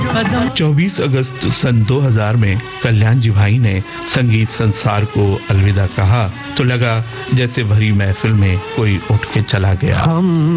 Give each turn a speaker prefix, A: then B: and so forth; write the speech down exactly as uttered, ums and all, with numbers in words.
A: चौबीस अगस्त सन दो हज़ार में कल्याण जी भाई ने संगीत संसार को अलविदा कहा तो लगा जैसे भरी महफिल में कोई उठ के चला गया।